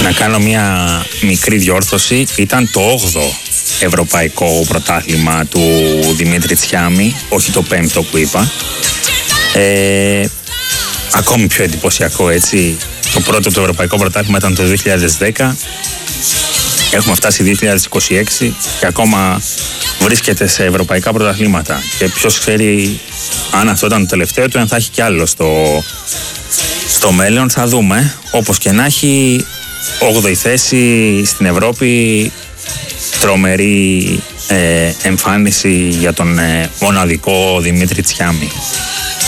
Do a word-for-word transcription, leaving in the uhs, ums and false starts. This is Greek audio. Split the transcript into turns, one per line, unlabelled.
Να κάνω μια μικρή διόρθωση. Ήταν το όγδοο ευρωπαϊκό πρωτάθλημα του Δημήτρη Τσιάμι, όχι το πέμπτο που είπα. Ε, ακόμη πιο εντυπωσιακό, έτσι. Το πρώτο το ευρωπαϊκό πρωτάθλημα ήταν το δύο χιλιάδες δέκα. Έχουμε φτάσει δύο χιλιάδες είκοσι έξι και ακόμα βρίσκεται σε ευρωπαϊκά πρωταθλήματα. Και ποιος ξέρει αν αυτό ήταν το τελευταίο του, αν θα έχει κι άλλο στο, στο μέλλον. Θα δούμε. Όπως και να έχει, όγδοη θέση στην Ευρώπη. Τρομερή ε, εμφάνιση για τον ε, μοναδικό Δημήτρη Τσιάμι.